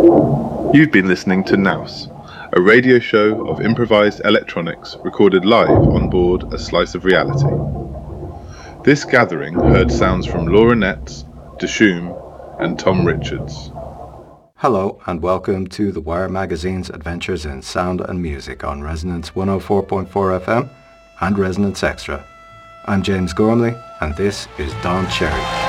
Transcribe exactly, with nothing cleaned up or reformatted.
You've been listening to Nous, a radio show of improvised electronics recorded live on board A Slice of Reality. This gathering heard sounds from Laura Netz, Dishoom, and Tom Richards. Hello and welcome to the Wire Magazine's Adventures in Sound and Music on Resonance one oh four point four F M and Resonance Extra. I'm James Gormley and this is Don Cherry.